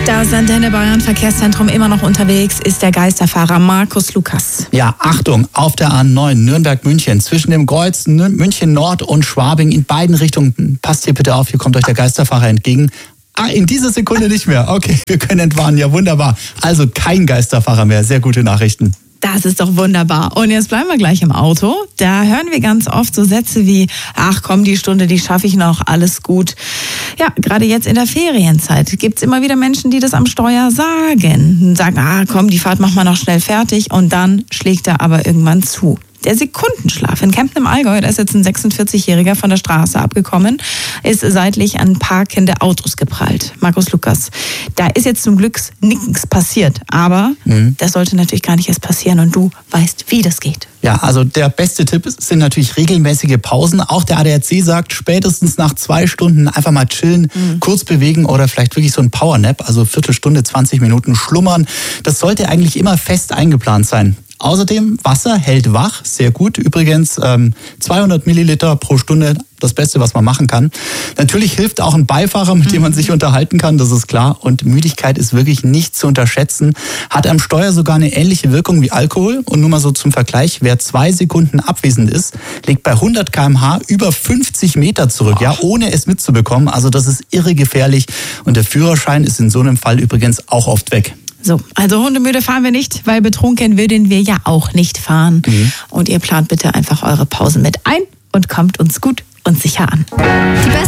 Das Antenne Bayern Verkehrszentrum immer noch unterwegs ist der Geisterfahrer Markus Lukas. Ja, Achtung, auf der A9 Nürnberg-München zwischen dem Kreuz München Nord und Schwabing in beiden Richtungen. Passt hier bitte auf, hier kommt euch der Geisterfahrer entgegen. In dieser Sekunde nicht mehr. Okay, wir können entwarnen. Ja, wunderbar. Also kein Geisterfahrer mehr. Sehr gute Nachrichten. Das ist doch wunderbar. Und jetzt bleiben wir gleich im Auto. Da hören wir ganz oft so Sätze wie, ach komm, die Stunde, die schaffe ich noch, alles gut. Ja, gerade jetzt in der Ferienzeit gibt's immer wieder Menschen, die das am Steuer sagen. Sagen, ah komm, die Fahrt machen wir noch schnell fertig. Und dann schlägt er aber irgendwann zu. Der Sekundenschlaf. In Kempten im Allgäu, da ist jetzt ein 46-Jähriger von der Straße abgekommen, ist seitlich an parkende Autos geprallt. Markus Lukas, da ist jetzt zum Glück nichts passiert, aber das sollte natürlich gar nicht erst passieren und du weißt, wie das geht. Ja, also der beste Tipp sind natürlich regelmäßige Pausen. Auch der ADAC sagt, spätestens nach 2 Stunden einfach mal chillen, kurz bewegen oder vielleicht wirklich so ein Powernap, also Viertelstunde, 20 Minuten schlummern. Das sollte eigentlich immer fest eingeplant sein. Außerdem, Wasser hält wach, sehr gut. Übrigens 200 Milliliter pro Stunde, das Beste, was man machen kann. Natürlich hilft auch ein Beifahrer, mit dem man sich unterhalten kann, das ist klar. Und Müdigkeit ist wirklich nicht zu unterschätzen. Hat am Steuer sogar eine ähnliche Wirkung wie Alkohol. Und nur mal so zum Vergleich, wer 2 Sekunden abwesend ist, legt bei 100 km/h über 50 Meter zurück, ja, ohne es mitzubekommen. Also das ist irre gefährlich. Und der Führerschein ist in so einem Fall übrigens auch oft weg. So, also hundemüde fahren wir nicht, weil betrunken würden wir ja auch nicht fahren. Und ihr plant bitte einfach eure Pausen mit ein und kommt uns gut und sicher an.